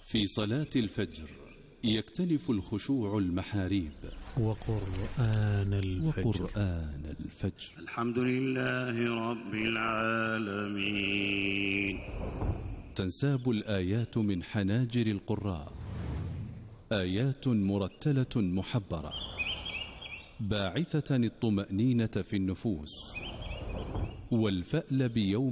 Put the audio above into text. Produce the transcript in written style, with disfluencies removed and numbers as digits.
في صلاة الفجر يكتنف الخشوع المحاريب. وقرآن الفجر. الحمد لله رب العالمين. تنساب الآيات من حناجر القراء، آيات مرتلة محبرة باعثة الطمأنينة في النفوس والفأل بيوم